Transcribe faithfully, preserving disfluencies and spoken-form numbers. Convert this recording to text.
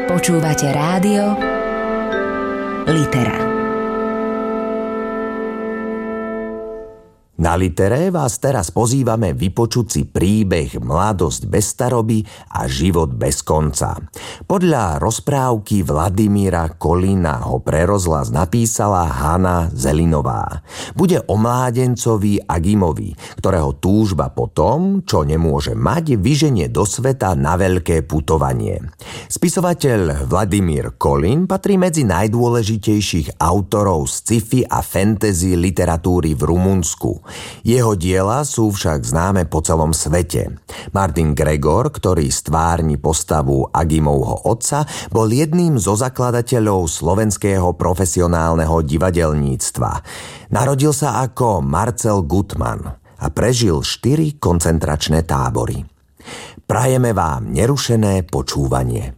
Počúvate rádio Litera. Na Litere vás teraz pozývame vypočuť si príbeh Mladosť bez staroby a život bez konca. Podľa rozprávky Vladimíra Kolína ho pre rozhlas napísala Hana Zelinová. Bude o mládencovi Agimovi, ktorého túžba po tom, čo nemôže mať, vyženie do sveta na veľké putovanie. Spisovateľ Vladimír Kolín patrí medzi najdôležitejších autorov sci-fi a fantasy literatúry v Rumunsku. Jeho diela sú však známe po celom svete. Martin Gregor, ktorý stvárni postavu Agimovho otca, bol jedným zo zakladateľov slovenského profesionálneho divadelníctva. Narodil sa ako Marcel Gutman a prežil štyri koncentračné tábory. Prajeme vám nerušené počúvanie.